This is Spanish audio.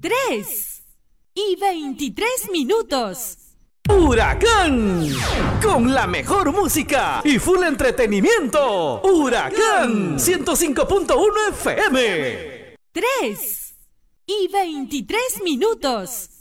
3:23. Huracán, con la mejor música y full entretenimiento. Huracán 105.1 FM. 3:23.